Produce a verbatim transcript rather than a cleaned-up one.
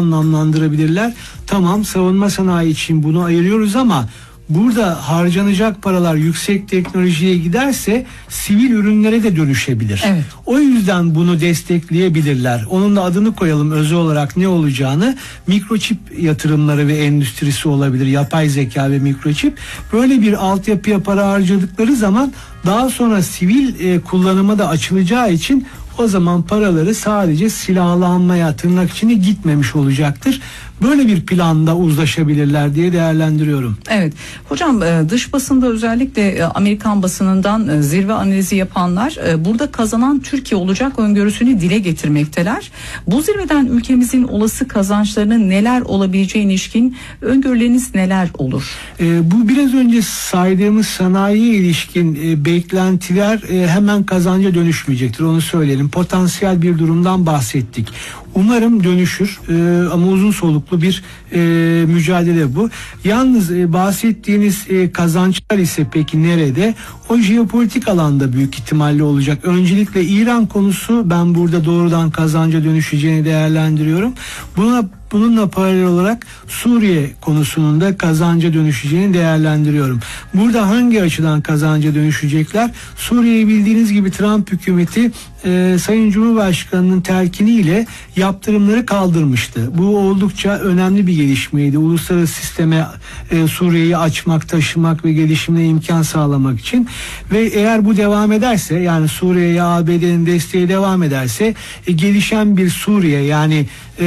anlamlandırabilirler. Tamam, savunma sanayi için bunu ayırıyoruz ama burada harcanacak paralar yüksek teknolojiye giderse sivil ürünlere de dönüşebilir. Evet. O yüzden bunu destekleyebilirler. Onun da adını koyalım, özel olarak ne olacağını. Mikroçip yatırımları ve endüstrisi olabilir. Yapay zeka ve mikroçip. Böyle bir altyapıya para harcadıkları zaman daha sonra sivil e, kullanıma da açılacağı için o zaman paraları sadece silahlanmaya, tırnak içine gitmemiş olacaktır. Böyle bir planda uzlaşabilirler diye değerlendiriyorum. Evet. Hocam, dış basında özellikle Amerikan basınından zirve analizi yapanlar burada kazanan Türkiye olacak öngörüsünü dile getirmekteler. Bu zirveden ülkemizin olası kazançlarının neler olabileceğine ilişkin öngörüleriniz neler olur? E, bu biraz önce saydığımız sanayiye ilişkin e, beklentiler e, hemen kazanca dönüşmeyecektir. Onu söyleyelim. Potansiyel bir durumdan bahsettik. Umarım dönüşür e, ama uzun soluklu bir e, mücadele bu. Yalnız e, bahsettiğiniz e, kazançlar ise peki nerede? O jeopolitik alanda büyük ihtimalle olacak. Öncelikle İran konusu, ben burada doğrudan kazanca dönüşeceğini değerlendiriyorum. Buna Bununla paralel olarak Suriye konusunun da kazanca dönüşeceğini değerlendiriyorum. Burada hangi açıdan kazanca dönüşecekler? Suriye'yi bildiğiniz gibi Trump hükümeti e, Sayın Cumhurbaşkanı'nın telkiniyle yaptırımları kaldırmıştı. Bu oldukça önemli bir gelişmeydi. Uluslararası sisteme e, Suriye'yi açmak, taşımak ve gelişimine imkan sağlamak için. Ve eğer bu devam ederse, yani Suriye'ye A B D'nin desteği devam ederse e, gelişen bir Suriye, yani